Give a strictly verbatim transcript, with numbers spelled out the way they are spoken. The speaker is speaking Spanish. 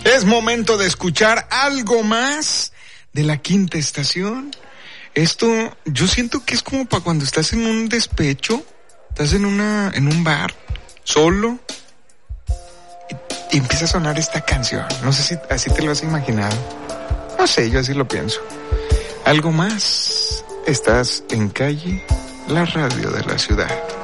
Es momento de escuchar algo más de La Quinta Estación. Esto, yo siento que es como para cuando estás en un despecho, estás en una, en un bar, solo, y, y empieza a sonar esta canción. No sé si así te lo has imaginado. No sé, yo así lo pienso. Algo más, estás en Calle, la radio de la ciudad.